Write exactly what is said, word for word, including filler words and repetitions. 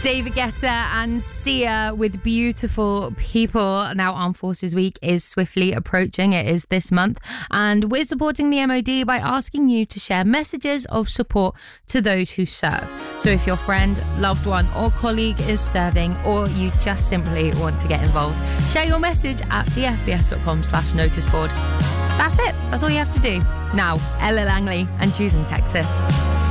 David Guetta and Sia with Beautiful People. Now, Armed Forces Week is swiftly approaching. It is this month. And we're supporting the M O D by asking you to share messages of support to those who serve. So if your friend, loved one or colleague is serving, or you just simply want to get involved, share your message at the f b s dot com slash notice board. That's it. That's all you have to do. Now, Ella Langley and Choosing Texas.